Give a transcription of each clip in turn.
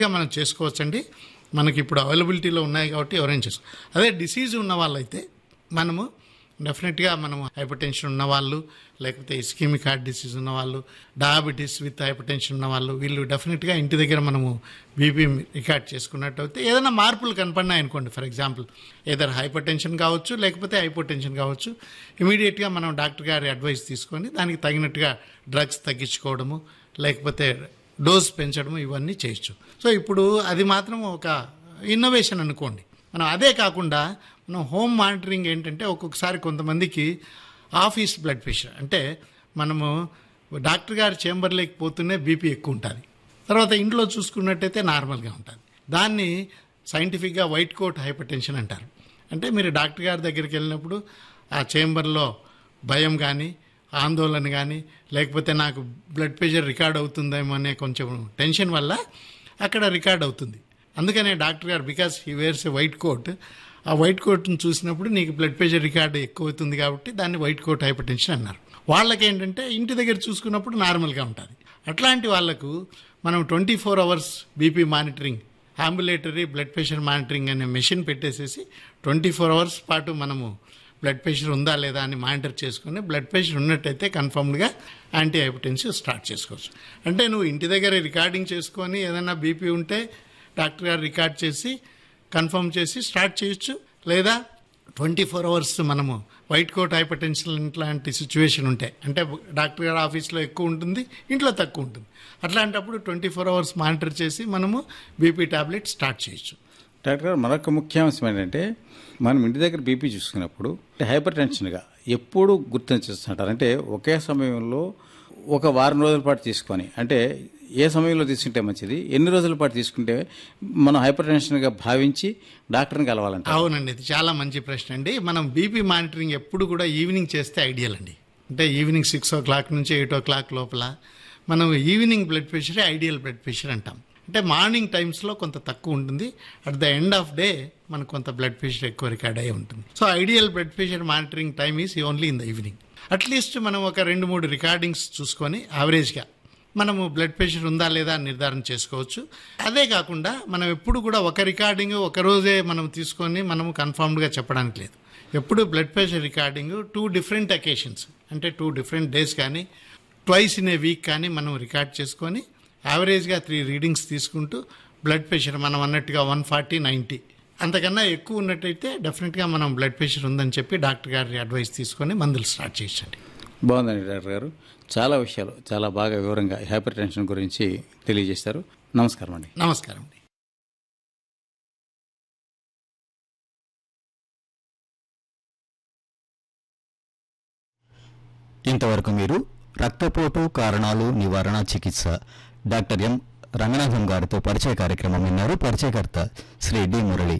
మనం చేసుకోవచ్చండి. మనకి ఇప్పుడు అవైలబిలిటీలో ఉన్నాయి కాబట్టి ఎవరైనా చేసుకో. అదే డిసీజ్ ఉన్న వాళ్ళైతే మనము డెఫినెట్గా మనము హైపర్ టెన్షన్ ఉన్నవాళ్ళు, లేకపోతే ఇస్కెమిక్ హార్ట్ డిసీజ్ ఉన్నవాళ్ళు, డయాబెటీస్ విత్ హైపర్ టెన్షన్ ఉన్నవాళ్ళు, వీళ్ళు డెఫినెట్గా ఇంటి దగ్గర మనము బీపీ రికార్డ్ చేసుకున్నట్టయితే ఏదైనా మార్పులు కనపడినాయి అనుకోండి, ఫర్ ఎగ్జాంపుల్ ఏదైనా హైపర్ టెన్షన్ కావచ్చు, లేకపోతే హైపో టెన్షన్ కావచ్చు, ఇమీడియట్గా మనం డాక్టర్ గారి అడ్వైస్ తీసుకొని దానికి తగినట్టుగా డ్రగ్స్ తగ్గించుకోవడము, లేకపోతే డోస్ పెంచడము, ఇవన్నీ చేయొచ్చు. సో ఇప్పుడు అది మాత్రం ఒక ఇన్నోవేషన్ అనుకోండి. మనం అదే కాకుండా మనం హోమ్ మానిటరింగ్ ఏంటంటే, ఒక్కొక్కసారి కొంతమందికి ఆఫీస్ బ్లడ్ ప్రెషర్ అంటే మనము డాక్టర్ గారి చేంబర్లోకి పోతూనే బీపీ ఎక్కువ ఉంటుంది, తర్వాత ఇంట్లో చూసుకున్నట్టయితే నార్మల్గా ఉంటుంది. దాన్ని సైంటిఫిక్గా వైట్ కోట్ హైపర్ టెన్షన్ అంటారు. అంటే మీరు డాక్టర్ గారి దగ్గరికి వెళ్ళినప్పుడు ఆ చేంబర్లో భయం కానీ, ఆందోళన కానీ, లేకపోతే నాకు బ్లడ్ ప్రెషర్ రికార్డ్ అవుతుందేమో అనే కొంచెం టెన్షన్ వల్ల అక్కడ రికార్డ్ అవుతుంది. అందుకనే డాక్టర్ గారు, because he wears A white coat, ఆ వైట్ కోట్ని చూసినప్పుడు నీకు బ్లడ్ ప్రెషర్ రికార్డు ఎక్కువ అవుతుంది కాబట్టి దాన్ని వైట్ కోట్ హైపర్ టెన్షన్ అన్నారు. వాళ్ళకి ఏంటంటే ఇంటి దగ్గర చూసుకున్నప్పుడు నార్మల్గా ఉంటుంది. అట్లాంటి వాళ్లకు మనం 24 hours BP monitoring, ambulatory blood pressure monitoring అనే మెషిన్ పెట్టేసేసి 24 hours పాటు మనము బ్లడ్ ప్రెషర్ ఉందా లేదా అని మానిటర్ చేసుకుని, బ్లడ్ ప్రెషర్ ఉన్నట్టయితే కన్ఫర్మ్డ్గా యాంటీ హైపర్టెన్సివ్ స్టార్ట్ చేసుకోవచ్చు. అంటే నువ్వు ఇంటి దగ్గర రికార్డింగ్ చేసుకొని ఏదైనా బీపీ ఉంటే డాక్టర్ గారు రికార్డ్ చేసి కన్ఫర్మ్ చేసి స్టార్ట్ చేయొచ్చు. లేదా 24 hours మనము వైట్ కోట్ హైపర్ టెన్షన్ లాంటి సిచ్యువేషన్ ఉంటాయి, అంటే డాక్టర్ గారి ఆఫీస్లో ఎక్కువ ఉంటుంది, ఇంట్లో తక్కువ ఉంటుంది. అట్లాంటప్పుడు 24 hours మానిటర్ చేసి మనము బీపీ టాబ్లెట్ స్టార్ట్ చేయొచ్చు. డాక్టర్ గారు, మరొక ముఖ్యాంశం ఏంటంటే, మనం ఇంటి దగ్గర బీపీ చూసుకున్నప్పుడు హైపర్ టెన్షన్గా ఎప్పుడు గుర్తించేస్తుంటారు. అంటే ఒకే సమయంలో ఒక వారం రోజుల పాటు తీసుకొని, అంటే ఏ సమయంలో తీసుకుంటే మంచిది, ఎన్ని రోజుల పాటు తీసుకుంటే మనం హైపర్ టెన్షన్గా భావించి డాక్టర్ని కలవాలంటే? అవునండి, ఇది చాలా మంచి ప్రశ్న అండి. మనం బీపీ మానిటరింగ్ ఎప్పుడు కూడా ఈవినింగ్ చేస్తే ఐడియల్ అండి. అంటే ఈవినింగ్ 6 o'clock నుంచి 8 o'clock లోపల మనం evening blood ప్రెషరే ideal blood pressure అంటాం. అంటే మార్నింగ్ టైమ్స్లో కొంత తక్కువ ఉంటుంది, at the end of day మనకు కొంత బ్లడ్ ప్రెషర్ ఎక్కువ రికార్డ్ అయ్యి ఉంటుంది. So ideal blood pressure monitoring time is only in the evening. At least మనం ఒక 2-3 రికార్డింగ్స్ చూసుకొని యావరేజ్గా మనము బ్లడ్ ప్రెషర్ ఉందా లేదా అని నిర్ధారణ చేసుకోవచ్చు. అదే కాకుండా మనం ఎప్పుడు కూడా ఒక రికార్డింగ్ ఒక రోజే మనం తీసుకొని మనము కన్ఫర్మ్డ్గా చెప్పడానికి లేదు. ఎప్పుడు blood pressure recording 2 different occasions, అంటే 2 different days కానీ twice in a week కానీ మనం రికార్డ్ చేసుకొని యావరేజ్గా 3 readings తీసుకుంటూ బ్లడ్ ప్రెషర్ మనం అన్నట్టుగా 140/90 అంతకన్నా ఎక్కువ ఉన్నట్టయితే డెఫినెట్గా మనం బ్లడ్ ప్రెషర్ ఉందని చెప్పి డాక్టర్ గారి అడ్వైస్ తీసుకొని మందులు స్టార్ట్ చేయొచ్చండి. బాగుందండి డాక్టర్ గారు, చాలా విషయాలు చాలా బాగా వివరంగా హైపర్ టెన్షన్ గురించి తెలియజేశారు. నమస్కారం అండి. నమస్కారం అండి. ఇంతవరకు మీరు రక్తపోటు కారణాలు నివారణ చికిత్స డాక్టర్ ఎం రంగనాథం గారితో పరిచయ కార్యక్రమం విన్నారు. పరిచయకర్త శ్రీ డి మురళి.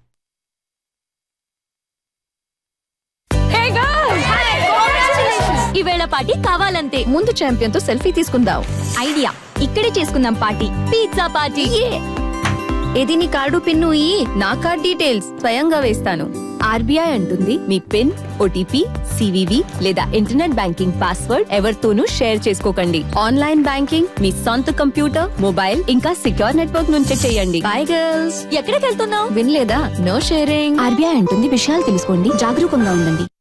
ఈవేళ పార్టీ కావాలంతే. ముందు ఛాంపియన్ తో సెల్ఫీ తీసుకుందాం. ఐడియా, ఇక్కడే చేసుకుందాం పార్టీ. Pizza party. ఇది నీ కార్డు పిన్ను నా కార్డ్ డీటెయిల్స్ స్వయంగా వేస్తాను. ఆర్బీఐ అంటుంది మీ పిన్, ఓటీపీ, సివివి లేదా ఇంటర్నెట్ బ్యాంకింగ్ పాస్వర్డ్ ఎవరితోనూ షేర్ చేసుకోకండి. ఆన్లైన్ బ్యాంకింగ్ మీ సొంత కంప్యూటర్, మొబైల్ ఇంకా సిక్యూర్ నెట్వర్క్ నుంచే చేయండి. By girls. ఎక్కడికి వెళ్తున్నావు? వినలేదా? No sharing. ఆర్బీఐ అంటుంది విషయాలు తెలుసుకోండి, జాగరూకంగా ఉండండి.